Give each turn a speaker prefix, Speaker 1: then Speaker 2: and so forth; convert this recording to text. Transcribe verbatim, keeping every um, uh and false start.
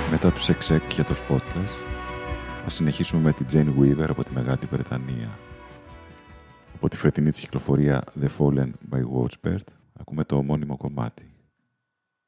Speaker 1: Μετά τους εξ-εξ για το Spotless, θα συνεχίσουμε με τη Jane Weaver από τη Μεγάλη Βρετανία. Από τη φετινή της κυκλοφορία The Fallen by Watchbird, ακούμε το ομώνυμο κομμάτι.